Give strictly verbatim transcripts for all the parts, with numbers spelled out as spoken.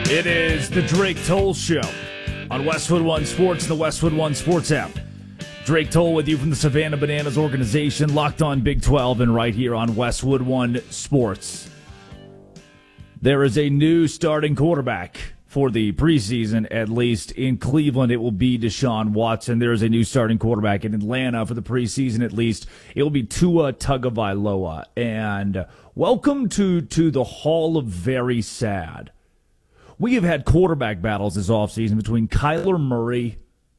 It is the Drake Toll Show on Westwood One Sports and the Westwood One Sports app. Drake Toll with you from the Savannah Bananas organization, Locked On Big twelve, and right here on Westwood One Sports. There is a new starting quarterback for the preseason, at least in Cleveland. It will be Deshaun Watson. There is a new starting quarterback in Atlanta for the preseason, at least. It will be Tua Tagovailoa. And welcome to, to the Hall of Very Sad. We have had quarterback battles this offseason between Kyler Murray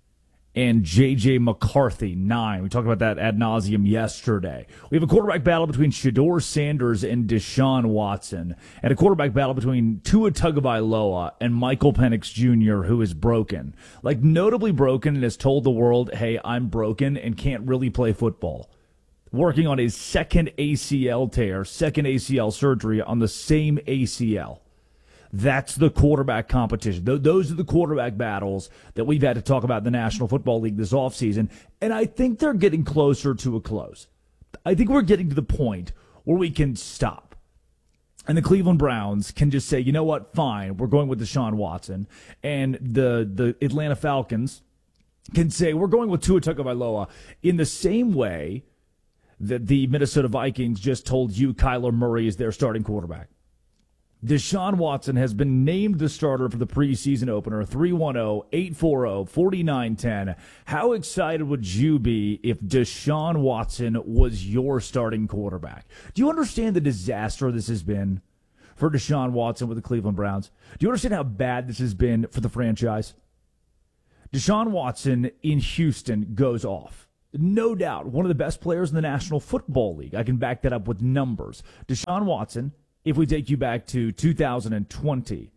and J J McCarthy, nine. We talked about that ad nauseum yesterday. We have a quarterback battle between Shedeur Sanders and Deshaun Watson, and a quarterback battle between Tua Tagovailoa and Michael Penix Junior, who is broken. Like, notably broken, and has told the world, hey, I'm broken and can't really play football. Working on his second A C L tear, second A C L surgery on the same A C L. That's the quarterback competition. Those are the quarterback battles that we've had to talk about in the National Football League this offseason, and I think they're getting closer to a close. I think we're getting to the point where we can stop. And the Cleveland Browns can just say, you know what, fine, we're going with Deshaun Watson. And the, the Atlanta Falcons can say, we're going with Tua Tagovailoa, in the same way that the Minnesota Vikings just told you Kyler Murray is their starting quarterback. Deshaun Watson has been named the starter for the preseason opener. three one zero, eight four zero, four nine one zero. How excited would you be if Deshaun Watson was your starting quarterback? Do you understand the disaster this has been for Deshaun Watson with the Cleveland Browns? Do you understand how bad this has been for the franchise? Deshaun Watson in Houston goes off. No doubt, one of the best players in the National Football League. I can back that up with numbers. Deshaun Watson, if we take you back to two thousand twenty,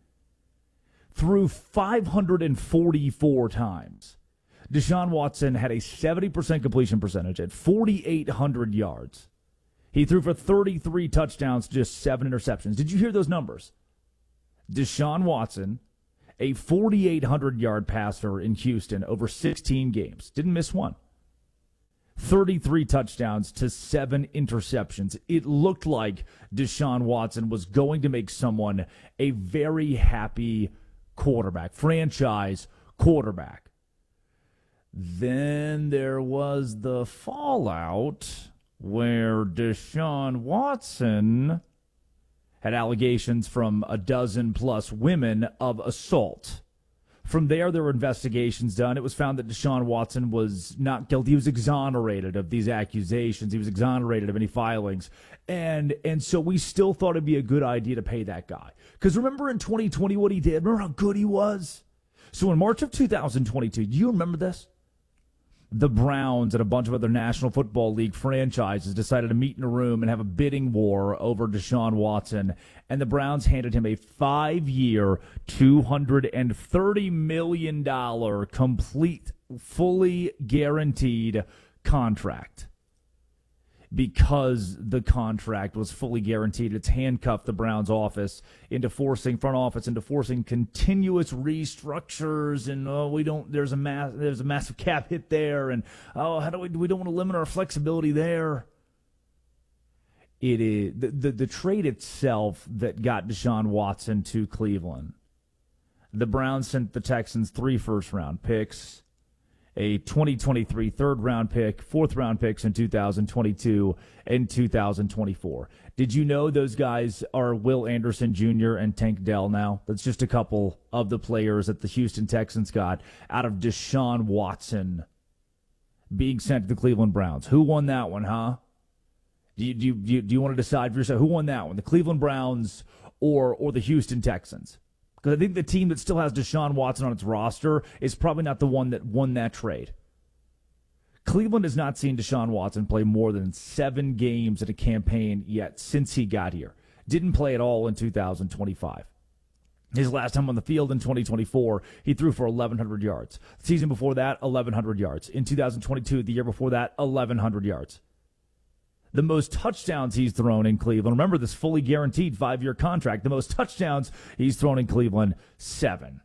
threw five hundred forty-four times. Deshaun Watson had a seventy percent completion percentage at forty-eight hundred yards. He threw for thirty-three touchdowns, just seven interceptions. Did you hear those numbers? Deshaun Watson, a forty-eight hundred yard passer in Houston over sixteen games. Didn't miss one. thirty-three touchdowns to seven interceptions. It looked like Deshaun Watson was going to make someone a very happy quarterback, franchise quarterback. Then there was the fallout where Deshaun Watson had allegations from a dozen plus women of assault. From there, there were investigations done. It was found that Deshaun Watson was not guilty. He was exonerated of these accusations. He was exonerated of any filings. And and so we still thought it'd be a good idea to pay that guy. Because remember in twenty twenty what he did? Remember how good he was? So in March of two thousand twenty-two, do you remember this? The Browns and a bunch of other National Football League franchises decided to meet in a room and have a bidding war over Deshaun Watson. And the Browns handed him a five-year, two hundred thirty million dollars complete, fully guaranteed contract. Because the contract was fully guaranteed, it's handcuffed the Browns office into forcing front office into forcing continuous restructures, and oh, we don't. There's a mass. There's a massive cap hit there, and oh, how do we? We don't want to limit our flexibility there. It is the the, the trade itself that got Deshaun Watson to Cleveland. The Browns sent the Texans three first round picks, a twenty twenty-three third-round pick, fourth-round picks in two thousand twenty-two and two thousand twenty-four. Did you know those guys are Will Anderson Junior and Tank Dell now? That's just a couple of the players that the Houston Texans got out of Deshaun Watson being sent to the Cleveland Browns. Who won that one, huh? Do you, do you, do you, do you want to decide for yourself? Who won that one, the Cleveland Browns or or the Houston Texans? Because I think the team that still has Deshaun Watson on its roster is probably not the one that won that trade. Cleveland has not seen Deshaun Watson play more than seven games in a campaign yet since he got here. Didn't play at all in two thousand twenty-five. His last time on the field in twenty twenty-four, he threw for eleven hundred yards. The season before that, eleven hundred yards. In two thousand twenty-two, the year before that, eleven hundred yards. The most touchdowns he's thrown in Cleveland, remember this fully guaranteed five-year contract, the most touchdowns he's thrown in Cleveland, seven.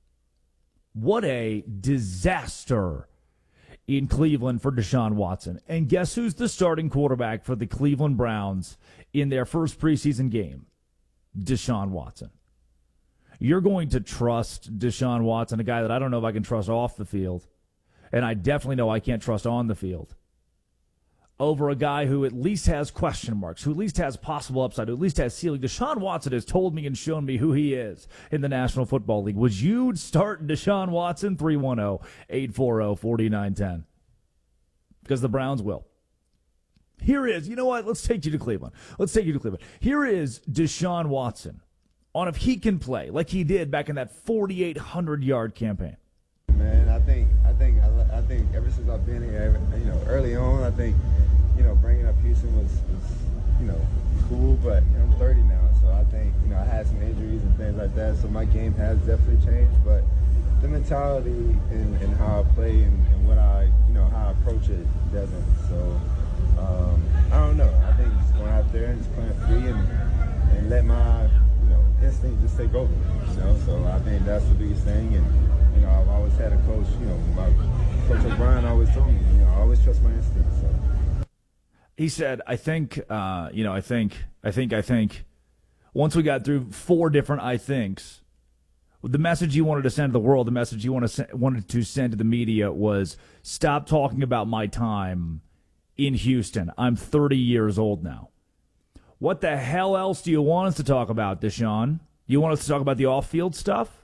What a disaster in Cleveland for Deshaun Watson. And guess who's the starting quarterback for the Cleveland Browns in their first preseason game? Deshaun Watson. You're going to trust Deshaun Watson, a guy that I don't know if I can trust off the field, and I definitely know I can't trust on the field, over a guy who at least has question marks, who at least has possible upside, who at least has ceiling. Deshaun Watson has told me and shown me who he is in the National Football League. Would you start Deshaun Watson? three one zero, eight four zero, four nine one zero. Because the Browns will. Here is, you know what? Let's take you to Cleveland. Let's take you to Cleveland. Here is Deshaun Watson on if he can play like he did back in that forty-eight hundred yard campaign. Man, I think, I think, I think ever since I've been here, you know, early on, I think, you know, bringing up Houston was, was you know, cool. But you know, I'm thirty now, so I think, you know, I had some injuries and things like that, so my game has definitely changed. But the mentality and, and how I play and, and what I, you know, how I approach it doesn't. So um, I don't know. I think just going out there and just playing free and and let my, you know, instinct just take over. You know, so I think that's the biggest thing. And you know, I've always had a coach. You know, my coach O'Brien always told me, you know, I always trust my instinct. So he said, I think, uh, you know, I think, I think, I think. Once we got through four different I thinks, the message you wanted to send to the world, the message you wanted to send, wanted to send to the media was, stop talking about my time in Houston. I'm thirty years old now. What the hell else do you want us to talk about, Deshaun? You want us to talk about the off-field stuff?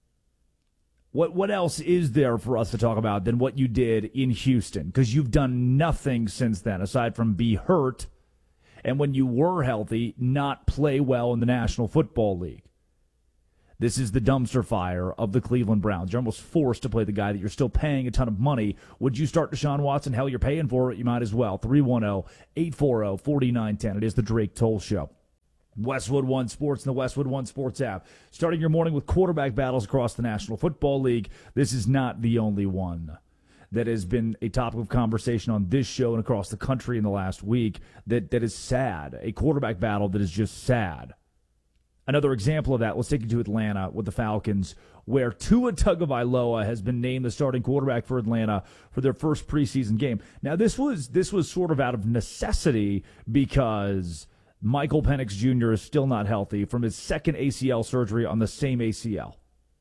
What what else is there for us to talk about than what you did in Houston? Because you've done nothing since then, aside from be hurt, and when you were healthy, not play well in the National Football League. This is the dumpster fire of the Cleveland Browns. You're almost forced to play the guy that you're still paying a ton of money. Would you start Deshaun Watson? Hell, you're paying for it. You might as well. three one zero, eight four zero, four nine one zero. It is the Drake Toll Show. Westwood One Sports and the Westwood One Sports app. Starting your morning with quarterback battles across the National Football League. This is not the only one that has been a topic of conversation on this show and across the country in the last week that, that is sad. A quarterback battle that is just sad. Another example of that, let's take you to Atlanta with the Falcons, where Tua Tagovailoa has been named the starting quarterback for Atlanta for their first preseason game. Now, this was this was sort of out of necessity because Michael Penix Junior is still not healthy from his second A C L surgery on the same A C L.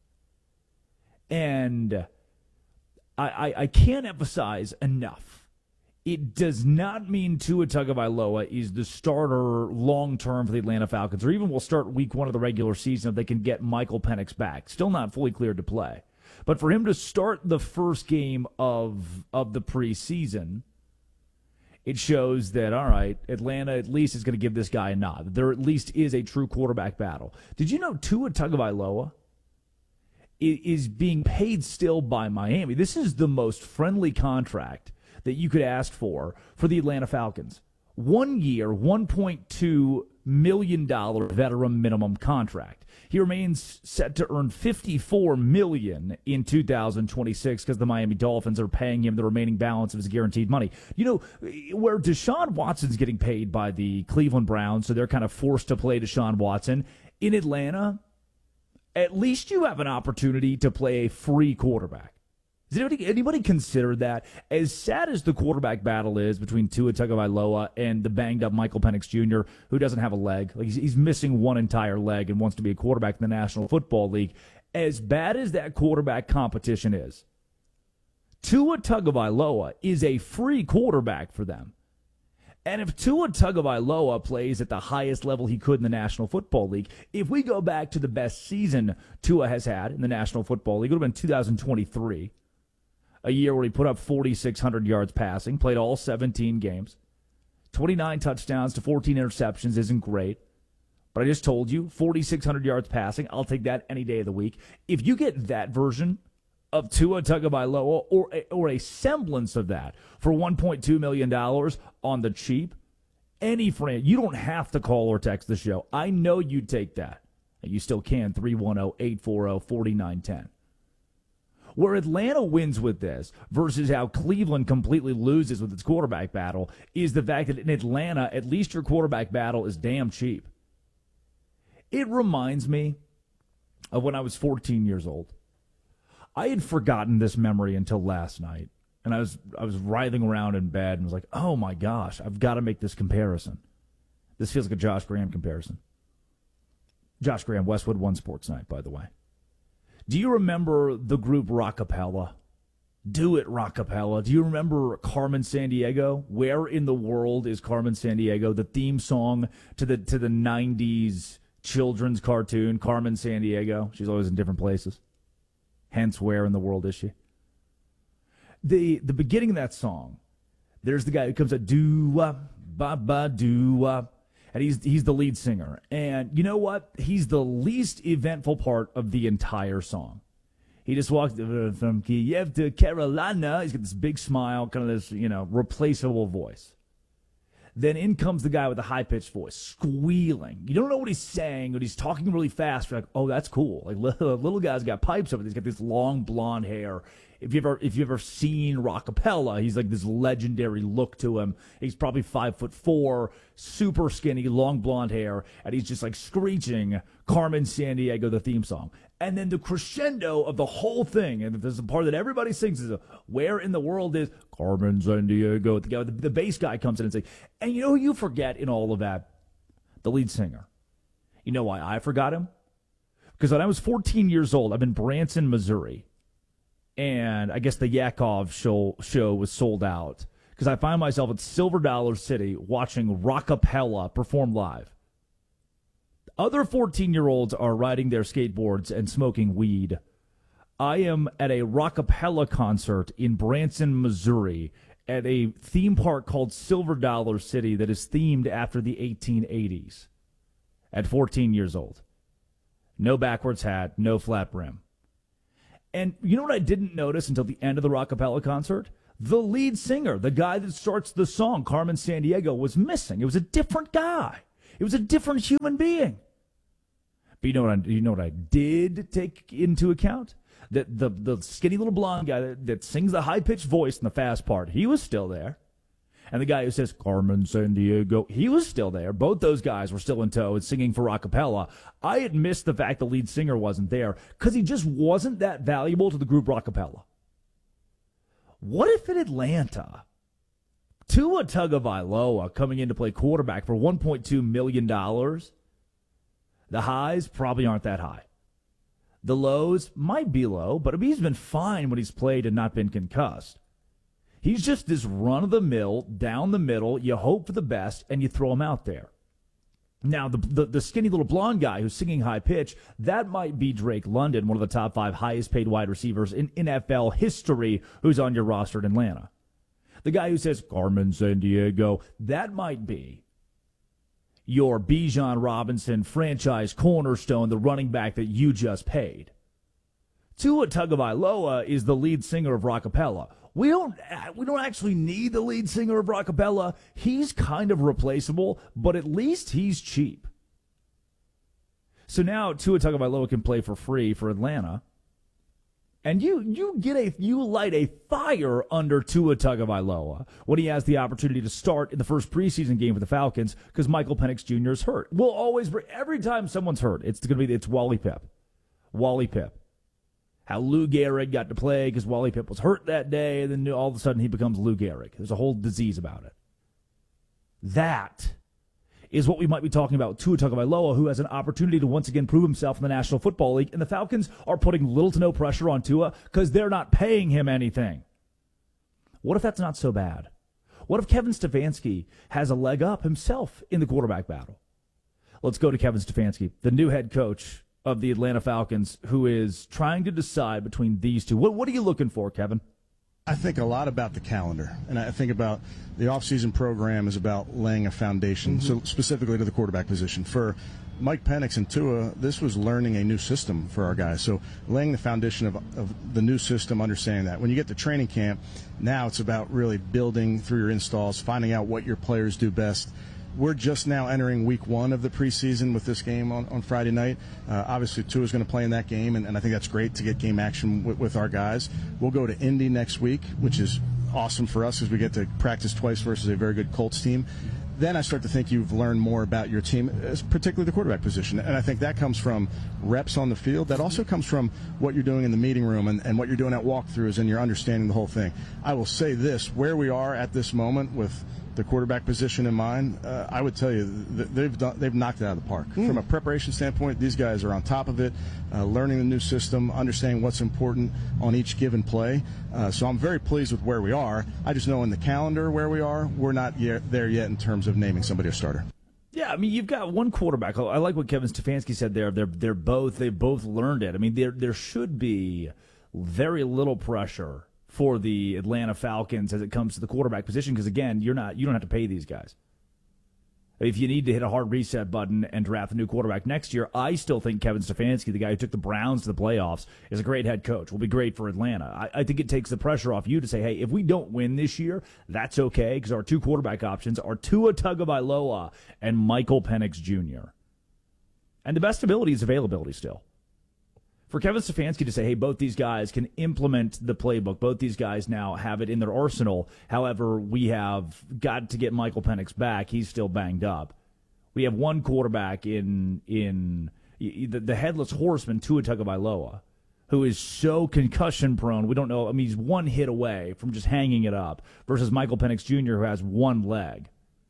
And I, I, I can't emphasize enough. It does not mean Tua Tagovailoa is the starter long-term for the Atlanta Falcons, or even will start week one of the regular season if they can get Michael Penix back. Still not fully cleared to play. But for him to start the first game of of the preseason, it shows that, all right, Atlanta at least is going to give this guy a nod. There at least is a true quarterback battle. Did you know Tua Tagovailoa is being paid still by Miami? This is the most friendly contract that you could ask for for the Atlanta Falcons. One year, one point two million dollars veteran minimum contract. He remains set to earn fifty-four million dollars in two thousand twenty-six because the Miami Dolphins are paying him the remaining balance of his guaranteed money. You know, where Deshaun Watson's getting paid by the Cleveland Browns, so they're kind of forced to play Deshaun Watson. In Atlanta, at least you have an opportunity to play a free quarterback. Does anybody, anybody consider that? As sad as the quarterback battle is between Tua Tagovailoa and the banged-up Michael Penix Junior, who doesn't have a leg, like he's, he's missing one entire leg and wants to be a quarterback in the National Football League, as bad as that quarterback competition is, Tua Tagovailoa is a free quarterback for them. And if Tua Tagovailoa plays at the highest level he could in the National Football League, if we go back to the best season Tua has had in the National Football League, it would have been two thousand twenty-three. A year where he put up forty-six hundred yards passing, played all seventeen games. twenty-nine touchdowns to fourteen interceptions isn't great. But I just told you, forty-six hundred yards passing, I'll take that any day of the week. If you get that version of Tua Tagovailoa or a, or a semblance of that for one point two million dollars on the cheap, any friend, you don't have to call or text the show. I know you'd take that. And you still can, three one zero, eight four zero, four nine one zero. Where Atlanta wins with this versus how Cleveland completely loses with its quarterback battle is the fact that in Atlanta, at least your quarterback battle is damn cheap. It reminds me of when I was fourteen years old. I had forgotten this memory until last night, and I was I was writhing around in bed and was like, oh my gosh, I've got to make this comparison. This feels like a Josh Graham comparison. Josh Graham, Westwood One Sports Night, by the way. Do you remember the group Rockapella? Do It Rockapella. Do you remember Carmen Sandiego? Where in the world is Carmen Sandiego? The theme song to the to the nineties children's cartoon, Carmen Sandiego. She's always in different places. Hence, where in the world is she? The the beginning of that song, there's the guy who comes out, doo-wah, ba-ba, doo-wah, and he's, he's the lead singer. And you know what? He's the least eventful part of the entire song. He just walks from Kiev to Carolina. He's got this big smile, kind of this, you know, replaceable voice. Then in comes the guy with the high-pitched voice, squealing. You don't know what he's saying, but he's talking really fast. You're like, oh, that's cool. Like, little, little guy's got pipes over there. He's got this long blonde hair. If you've ever, if you've ever seen Rockapella, he's like this legendary look to him. He's probably five foot four, super skinny, long blonde hair, and he's just like screeching Carmen Sandiego, the theme song. And then the crescendo of the whole thing, and there's a part that everybody sings, is a, where in the world is Carmen Sandiego? The, guy, the, the bass guy comes in and says, and you know who you forget in all of that? The lead singer. You know why I forgot him? Because when I was fourteen years old, I'm in Branson, Missouri, and I guess the Yakov show, show was sold out, because I find myself at Silver Dollar City watching Rockapella perform live. Other fourteen-year-olds are riding their skateboards and smoking weed. I am at a Rockapella concert in Branson, Missouri, at a theme park called Silver Dollar City that is themed after the eighteen eighties. At fourteen years old. No backwards hat, no flat brim. And you know what I didn't notice until the end of the Rockapella concert? The lead singer, the guy that starts the song, Carmen Sandiego, was missing. It was a different guy. It was a different human being. But you know what I, you know what I did take into account? That the, the skinny little blonde guy that, that sings the high-pitched voice in the fast part, he was still there. And the guy who says, Carmen Sandiego, he was still there. Both those guys were still in tow and singing for Rockapella. I had missed the fact the lead singer wasn't there because he just wasn't that valuable to the group Rockapella. What if in Atlanta, Tua Tagovailoa coming in to play quarterback for one point two million dollars? The highs probably aren't that high. The lows might be low, but he's been fine when he's played and not been concussed. He's just this run-of-the-mill, down the middle, you hope for the best, and you throw him out there. Now, the, the, the skinny little blonde guy who's singing high pitch, that might be Drake London, one of the top five highest-paid wide receivers in N F L history, who's on your roster in Atlanta. The guy who says, Carmen Sandiego, that might be your Bijan Robinson franchise cornerstone, the running back that you just paid. Tua Tagovailoa is the lead singer of Rockapella. We don't we don't actually need the lead singer of Rockapella. He's kind of replaceable, but at least he's cheap. So now Tua Tagovailoa can play for free for Atlanta. And you you get a you light a fire under Tua Tagovailoa when he has the opportunity to start in the first preseason game for the Falcons because Michael Penix Junior is hurt. We'll always every time someone's hurt, it's going to be it's Wally Pipp. Wally Pipp. How Lou Gehrig got to play because Wally Pipp was hurt that day, and then all of a sudden he becomes Lou Gehrig. There's a whole disease about it. That is what we might be talking about. Tua Tagovailoa, who has an opportunity to once again prove himself in the National Football League, and the Falcons are putting little to no pressure on Tua because they're not paying him anything. What if that's not so bad? What if Kevin Stefanski has a leg up himself in the quarterback battle? Let's go to Kevin Stefanski, the new head coach of the Atlanta Falcons, who is trying to decide between these two. What, what are you looking for, Kevin? I think a lot about the calendar, and I think about the offseason program is about laying a foundation, mm-hmm. so specifically to the quarterback position. For Mike Penix and Tua, this was learning a new system for our guys, so laying the foundation of, of the new system, understanding that. When you get to training camp, now it's about really building through your installs, finding out what your players do best. We're just now entering week one of the preseason with this game on, on Friday night. Uh, obviously, Tua is going to play in that game, and, and I think that's great to get game action with, with our guys. We'll go to Indy next week, which is awesome for us as we get to practice twice versus a very good Colts team. Then I start to think you've learned more about your team, particularly the quarterback position. And I think that comes from reps on the field. That also comes from what you're doing in the meeting room and, and what you're doing at walkthroughs and you're understanding the whole thing. I will say this, where we are at this moment with the quarterback position in mind, uh, I would tell you th- they've done, they've knocked it out of the park. Mm. From a preparation standpoint, these guys are on top of it, uh, learning the new system, understanding what's important on each given play. Uh, so I'm very pleased with where we are. I just know in the calendar where we are, we're not yet there yet in terms of naming somebody a starter. Yeah, I mean, you've got one quarterback. I like what Kevin Stefanski said there. They're they're both they've both learned it. I mean, there there should be very little pressure for the Atlanta Falcons as it comes to the quarterback position because again, you're not you don't have to pay these guys. If you need to hit a hard reset button and draft a new quarterback next year, I still think Kevin Stefanski, the guy who took the Browns to the playoffs, is a great head coach. Will be great for Atlanta. I, I think it takes the pressure off you to say, hey, if we don't win this year, that's okay because our two quarterback options are Tua Tagovailoa and Michael Penix Junior And the best ability is availability still. For Kevin Stefanski to say, hey, both these guys can implement the playbook. Both these guys now have it in their arsenal. However, we have got to get Michael Penix back. He's still banged up. We have one quarterback in in the, the headless horseman, Tua Tagovailoa, who is so concussion-prone. We don't know. I mean, he's one hit away from just hanging it up versus Michael Penix Junior, who has one leg.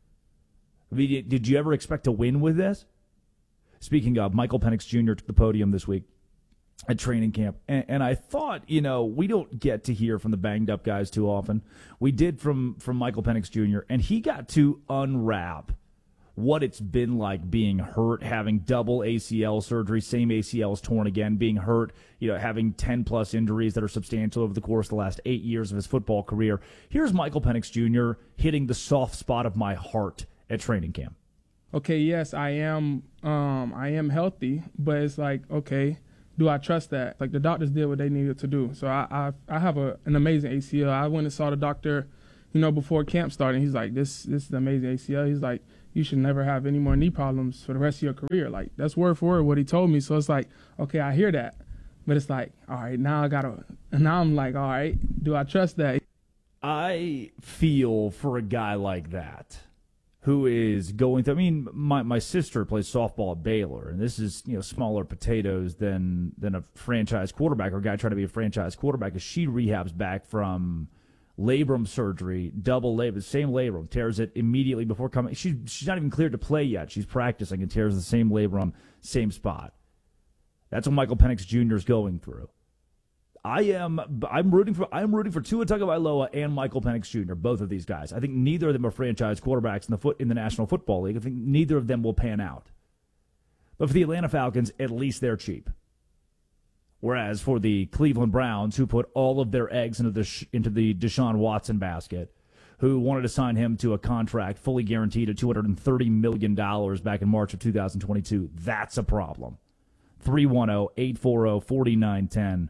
I mean, did you ever expect to win with this? Speaking of, Michael Penix Junior took the podium this week at training camp. And, and I thought, you know, we don't get to hear from the banged up guys too often. We did from, from Michael Penix Junior, and he got to unwrap what it's been like being hurt, having double A C L surgery, same A C L is torn again, being hurt, you know, having ten-plus injuries that are substantial over the course of the last eight years of his football career. Here's Michael Penix Junior hitting the soft spot of my heart at training camp. Okay, yes, I am um, I am healthy, but it's like, okay, do I trust that? Like, the doctors did what they needed to do. So I I, I have a, an amazing A C L. I went and saw the doctor, you know, before camp started. He's like, this, this is an amazing A C L. He's like, you should never have any more knee problems for the rest of your career. Like, that's word for word what he told me. So it's like, okay, I hear that. But it's like, all right, now I got to – now I'm like, all right, do I trust that? I feel for a guy like that who is going through – I mean, my, my sister plays softball at Baylor, and this is, you know, smaller potatoes than than a franchise quarterback or a guy trying to be a franchise quarterback because she rehabs back from – labrum surgery, double labrum, same labrum, tears it immediately before coming. She, she's not even cleared to play yet. She's practicing and tears the same labrum, same spot. That's what Michael Penix Junior is going through. I am I'm rooting for I'm rooting for Tua Tagovailoa and Michael Penix Junior, both of these guys. I think neither of them are franchise quarterbacks in the foot in the National Football League. I think neither of them will pan out. But for the Atlanta Falcons, at least they're cheap. Whereas for the Cleveland Browns, who put all of their eggs into the into the Deshaun Watson basket, who wanted to sign him to a contract fully guaranteed at two hundred thirty million dollars back in March of two thousand twenty-two, that's a problem. three one zero, eight four zero, four nine one zero.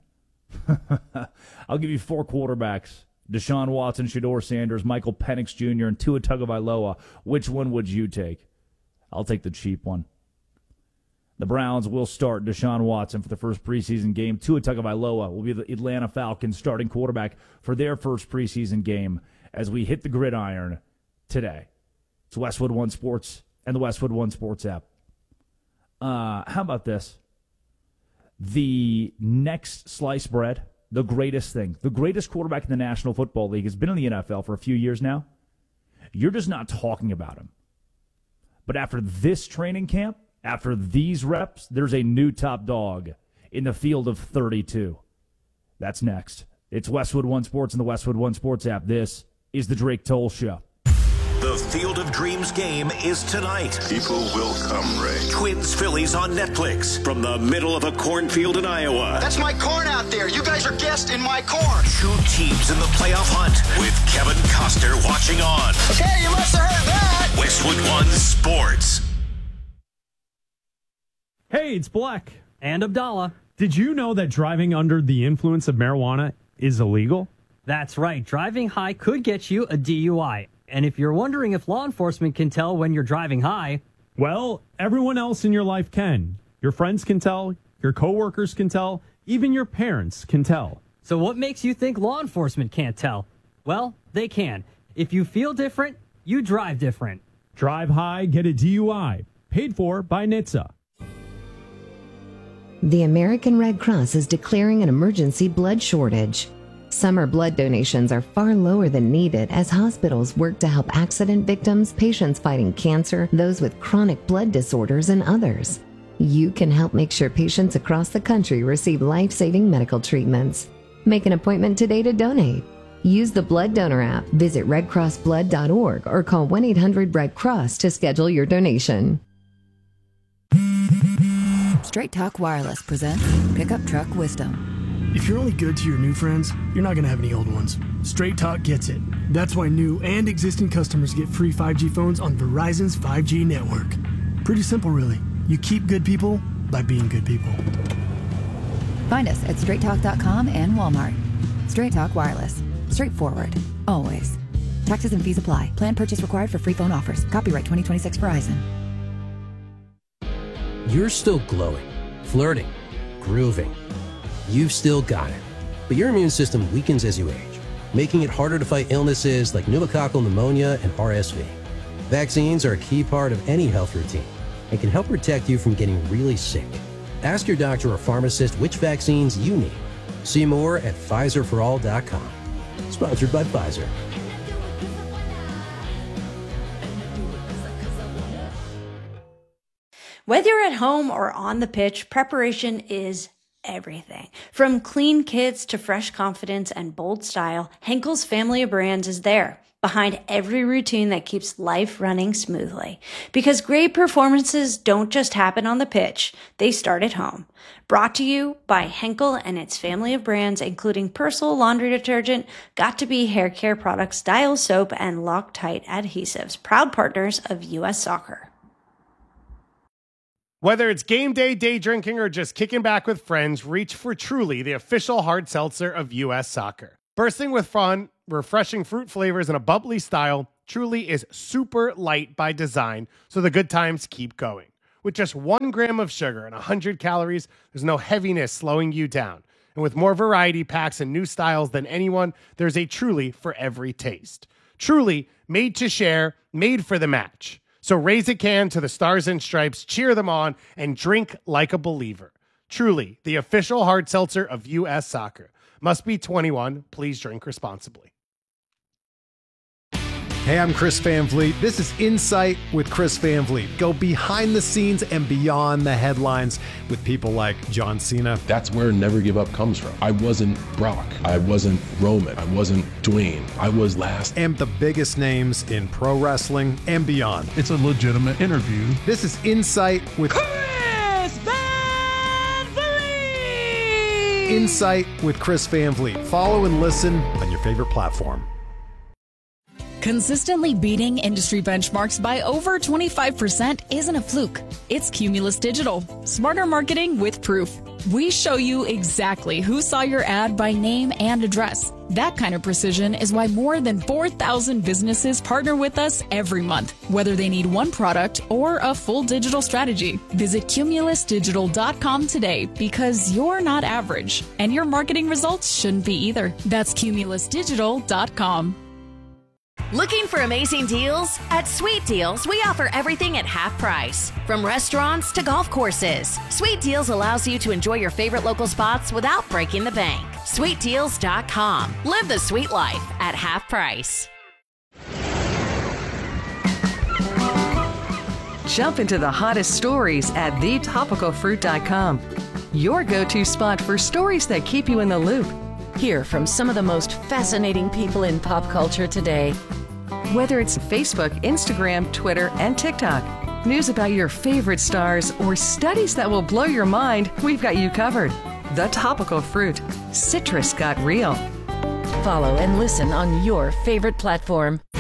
I'll give you four quarterbacks. Deshaun Watson, Shedeur Sanders, Michael Penix Junior, and Tua Tagovailoa. Which one would you take? I'll take the cheap one. The Browns will start Deshaun Watson for the first preseason game. Tua Tagovailoa will be the Atlanta Falcons starting quarterback for their first preseason game as we hit the gridiron today. It's Westwood One Sports and the Westwood One Sports app. Uh, how about this? The next sliced bread, the greatest thing, the greatest quarterback in the National Football League has been in the N F L for a few years now. You're just not talking about him. But after this training camp, after these reps, there's a new top dog in the field of thirty-two. That's next. It's Westwood One Sports and the Westwood One Sports app. This is the Drake Toll Show. The Field of Dreams game is tonight. People will come, Ray. Twins Phillies on Netflix from the middle of a cornfield in Iowa. That's my corn out there. You guys are guests in my corn. Two teams in the playoff hunt with Kevin Costner watching on. Okay, you must have heard that. Westwood One Sports. Hey, it's Black. And Abdallah. Did you know that driving under the influence of marijuana is illegal? That's right. Driving high could get you a D U I. And if you're wondering if law enforcement can tell when you're driving high... Well, everyone else in your life can. Your friends can tell, your coworkers can tell, even your parents can tell. So what makes you think law enforcement can't tell? Well, they can. If you feel different, you drive different. Drive high, get a D U I. Paid for by N H T S A. The American Red Cross is declaring an emergency blood shortage. Summer blood donations are far lower than needed as hospitals work to help accident victims, patients fighting cancer, those with chronic blood disorders, and others. You can help make sure patients across the country receive life-saving medical treatments. Make an appointment today to donate. Use the Blood Donor app, visit red cross blood dot org, or call one eight hundred red cross to schedule your donation. Straight Talk Wireless presents Pickup Truck Wisdom. If you're only good to your new friends, you're not going to have any old ones. Straight Talk gets it. That's why new and existing customers get free five G phones on Verizon's five G network. Pretty simple, really. You keep good people by being good people. Find us at straight talk dot com and Walmart. Straight Talk Wireless. Straightforward. Always. Taxes and fees apply. Plan purchase required for free phone offers. Copyright twenty twenty-six Verizon. You're still glowing, flirting, grooving. You've still got it. But your immune system weakens as you age, making it harder to fight illnesses like pneumococcal pneumonia and R S V. Vaccines are a key part of any health routine and can help protect you from getting really sick. Ask your doctor or pharmacist which vaccines you need. See more at Pfizer for all dot com. Sponsored by Pfizer. Whether you're at home or on the pitch, preparation is everything. From clean kits to fresh confidence and bold style, Henkel's family of brands is there, behind every routine that keeps life running smoothly. Because great performances don't just happen on the pitch, they start at home. Brought to you by Henkel and its family of brands, including Persil laundry detergent, Got2b hair care products, Dial soap, and Loctite adhesives, proud partners of U S Soccer. Whether it's game day, day drinking, or just kicking back with friends, reach for Truly, the official hard seltzer of U S Soccer. Bursting with fun, refreshing fruit flavors, and a bubbly style, Truly is super light by design, so the good times keep going. With just one gram of sugar and one hundred calories, there's no heaviness slowing you down. And with more variety packs and new styles than anyone, there's a Truly for every taste. Truly, made to share, made for the match. So raise a can to the Stars and Stripes, cheer them on, and drink like a believer. Truly, the official hard seltzer of U S Soccer. Must be twenty-one. Please drink responsibly. Hey, I'm Chris Van Vliet. This is Insight with Chris Van Vliet. Go behind the scenes and beyond the headlines with people like John Cena. That's where Never Give Up comes from. I wasn't Brock. I wasn't Roman. I wasn't Dwayne. I was last. And the biggest names in pro wrestling and beyond. It's a legitimate interview. This is Insight with Chris Van Vliet. Insight with Chris Van Vliet. Follow and listen on your favorite platform. Consistently beating industry benchmarks by over twenty-five percent isn't a fluke. It's Cumulus Digital. Smarter marketing with proof. We show you exactly who saw your ad by name and address. That kind of precision is why more than four thousand businesses partner with us every month, whether they need one product or a full digital strategy. Visit cumulus digital dot com today because you're not average, and your marketing results shouldn't be either. That's cumulus digital dot com. Looking for amazing deals? At Sweet Deals, we offer everything at half price. From restaurants to golf courses, Sweet Deals allows you to enjoy your favorite local spots without breaking the bank. sweet deals dot com. Live the sweet life at half price. Jump into the hottest stories at the topical fruit dot com. Your go-to spot for stories that keep you in the loop. Hear from some of the most fascinating people in pop culture today. Whether it's Facebook, Instagram, Twitter, and TikTok, news about your favorite stars, or studies that will blow your mind, we've got you covered. The Topical Fruit. Citrus got real. Follow and listen on your favorite platform.